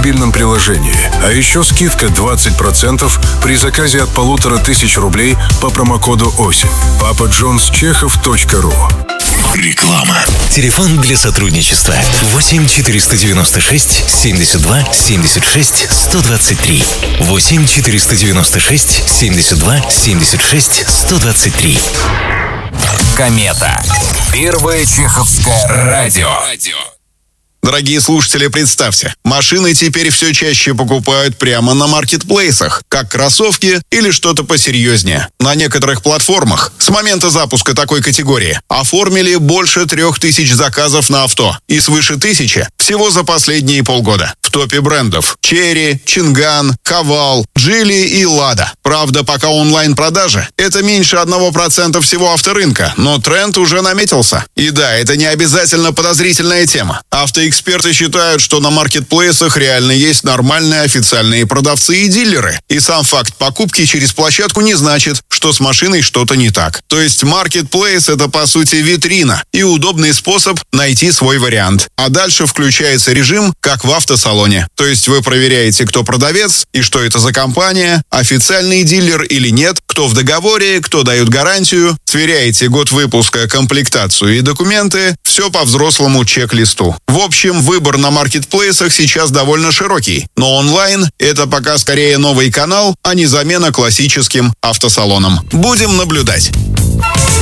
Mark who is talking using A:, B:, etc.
A: мобильном приложении. А еще скидка 20% при заказе от 1500 рублей по промокоду «Осень». papajohnschechov.ru.
B: Реклама. Телефон для сотрудничества 8 496 72 76 123. 8 496 72 76 123. Комета. Первое чеховское радио.
C: Дорогие слушатели, представьте, машины теперь все чаще покупают прямо на маркетплейсах, как кроссовки или что-то посерьезнее. На некоторых платформах с момента запуска такой категории оформили больше 3000 заказов на авто и свыше 1000 всего за последние полгода. В топе брендов Chery, Чинган, Хавал, Джили и Лада. Правда, пока онлайн-продажи — это меньше 1% всего авторынка, но тренд уже наметился. И да, это не обязательно подозрительная тема. Автоэксперты считают, что на маркетплейсах реально есть нормальные официальные продавцы и дилеры. И сам факт покупки через площадку не значит, что с машиной что-то не так. То есть маркетплейс — это по сути витрина и удобный способ найти свой вариант. А дальше включается режим, как в автосалоне. То есть вы проверяете, кто продавец и что это за компания, официальный дилер или нет, кто в договоре, кто дает гарантию, сверяете год выпуска, комплектацию и документы, все по взрослому чек-листу. В общем, выбор на маркетплейсах сейчас довольно широкий, но онлайн — это пока скорее новый канал, а не замена классическим автосалонам. Будем наблюдать.